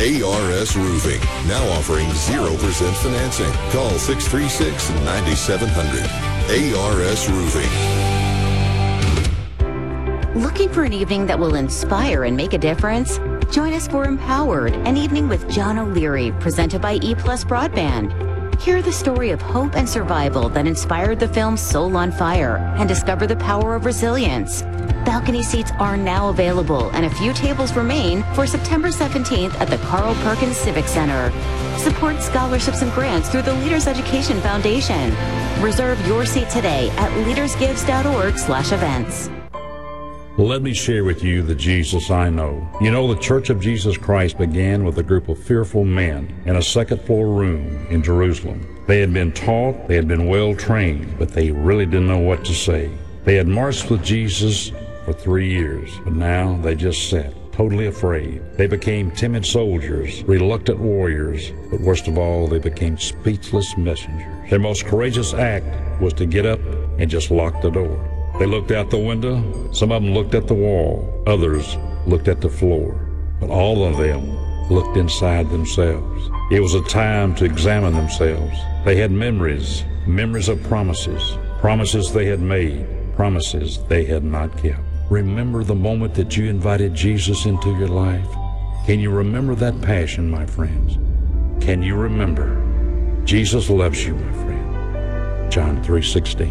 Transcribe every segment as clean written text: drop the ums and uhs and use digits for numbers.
ARS Roofing, now offering 0% financing. Call 636-9700. ARS Roofing. Looking for an evening that will inspire and make a difference? Join us for Empowered, an evening with John O'Leary, presented by E+ Broadband. Hear the story of hope and survival that inspired the film Soul on Fire, and discover the power of resilience. Balcony seats are now available, and a few tables remain for September 17th at the Carl Perkins Civic Center. Support scholarships and grants through the Leaders Education Foundation. Reserve your seat today at leadersgives.org/events. Let me share with you the Jesus I know. You know, the Church of Jesus Christ began with a group of fearful men in a second-floor room in Jerusalem. They had been taught, they had been well trained, but they really didn't know what to say. They had marched with Jesus for 3 years, but now they just sat, totally afraid. They became timid soldiers, reluctant warriors, but worst of all, they became speechless messengers. Their most courageous act was to get up and just lock the door. They looked out the window, some of them looked at the wall, others looked at the floor, but all of them looked inside themselves. It was a time to examine themselves. They had memories of promises they had made, promises they had not kept. Remember the moment that you invited Jesus into your life? Can you remember that passion, my friends? Can you remember? Jesus loves you, my friend. John 3:16.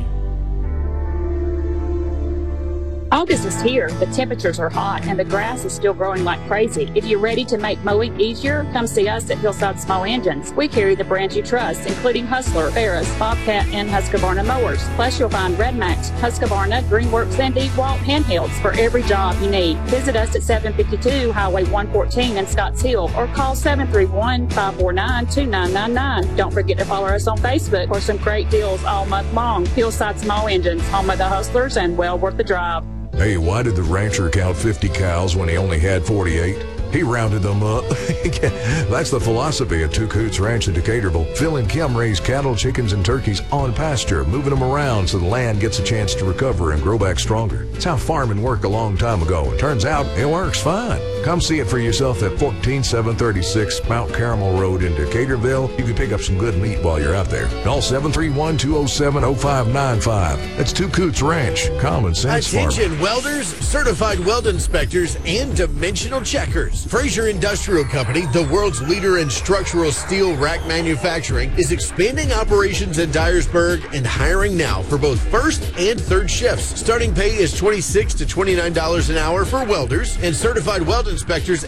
August is here, the temperatures are hot, and the grass is still growing like crazy. If you're ready to make mowing easier, come see us at Hillside Small Engines. We carry the brands you trust, including Hustler, Ferris, Bobcat, and Husqvarna mowers. Plus, you'll find Redmax, Husqvarna, Greenworks, and DeWalt handhelds for every job you need. Visit us at 752 Highway 114 in Scotts Hill, or call 731-549-2999. Don't forget to follow us on Facebook for some great deals all month long. Hillside Small Engines, home of the Hustlers, and well worth the drive. Hey, why did the rancher count 50 cows when he only had 48? He rounded them up. That's the philosophy at Two Coots Ranch in Decaturville. Phil and Kim raise cattle, chickens, and turkeys on pasture, moving them around so the land gets a chance to recover and grow back stronger. It's how farming worked a long time ago. It turns out it works fine. Come see it for yourself at 14736 Mount Carmel Road in Decaturville. You can pick up some good meat while you're out there. Call 731-207-0595. That's Two Coots Ranch. Common sense farming. Attention welders, certified weld inspectors, and dimensional checkers. Fraser Industrial Company, the world's leader in structural steel rack manufacturing, is expanding operations in Dyersburg and hiring now for both first and third shifts. Starting pay is $26 to $29 an hour for welders, and certified weld inspectors